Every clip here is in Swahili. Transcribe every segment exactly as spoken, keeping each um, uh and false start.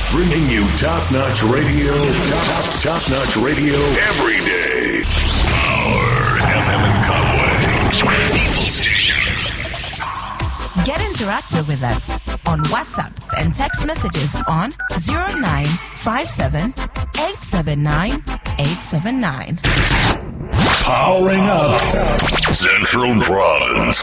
Bringing you top-notch radio, top, top-notch radio every day. Power F M in Kabwe. People Station. Get interactive with us on WhatsApp and text messages on zero nine five seven, eight seven nine, eight seven nine. Powering up Central Province.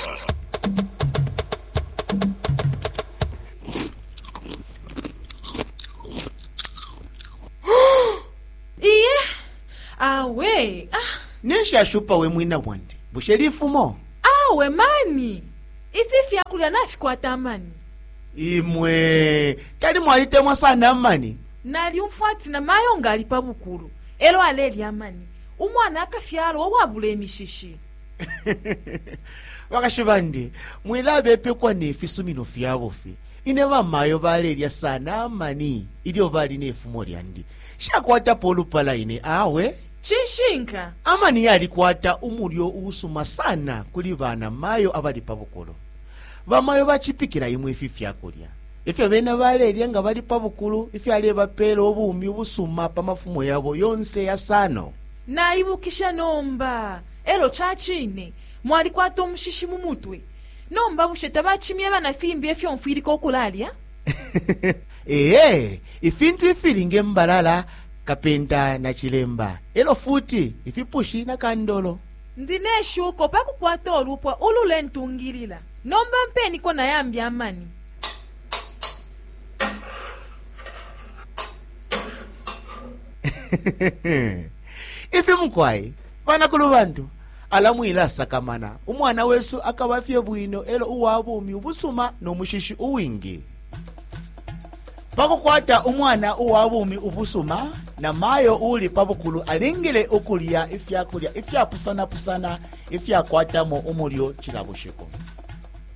Iye awe ah nesha shupa we mwina bwandi busherifu mo awe mani ififi yakulya nafi kwa tamani imwe kali mwalitemwa sana amani nali umfati na mayo ngali pabukulu elo aleli amani umwana akafyalo owabula emishishi wakashibandi mwilabe pekwa nefi sumino fyabofi ineba mayo balelya sana amani ilio bali nefumo lyandi shakwata polu pala ine awe chishinka amani yalikwata umulyo usuma sana kuli bana mayo abali pabukulu bamayo bachipikira imwe fifi yakulya ifyo bena balelya nga bali pabukulu ifyo aleba pelo obumi obusuma pamafumo yabo yonse ya sano naibukisha nomba elo chachine mwali kwata omushishi mu mutwe nomba busheta bachimye bana fimbi efyo mfiriko okulalya ee ifintu ifilinge mbalala kapenta na chilemba elo futi ifipushi na kandolo ndineshuko pakukwata olupwa ulule ntungilila nomba mpeni kona yambi amani ifi mkwai bana kulu bantu alamwila sakamana umwana wesu akabafye bwino elo uwabumi ubusuma nomushishi uwingi pakukwata umwana uwabumi ubusuma na mayo uli pabukulu alingile okulya ifyakulya ifyapusana pusana ifyakwatamo umulyo chilabushiko